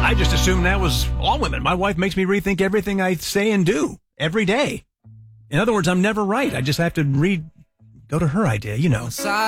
I just assumed that was all women. My wife makes me rethink everything I say and do every day. In other words, I'm never right. I just have to go to her idea, you know.